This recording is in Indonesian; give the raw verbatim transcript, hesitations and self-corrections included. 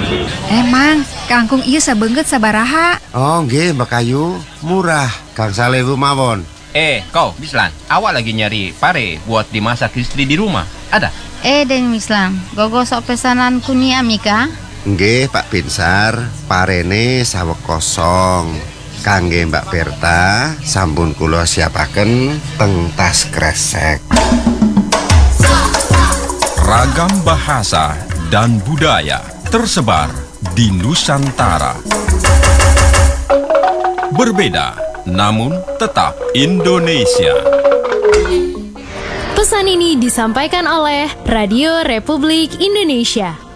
Emang, kangkung ieu sabeungeut sabaraha? Oh nggih Mbak Ayu, murah. Kang Saleh mawon. Eh, kau, Mislan, awak lagi nyari pare buat dimasak istri di rumah. Ada? Eh, Deng Mislan, gogosok pesanan kuni Amika? Nggih Pak Pinsar, parene saweg kosong. Kangge Mbak Berta, sampun kula siapaken teng tas kresek. Ragam bahasa dan budaya tersebar di Nusantara. Berbeda, namun tetap Indonesia. Pesan ini disampaikan oleh Radio Republik Indonesia.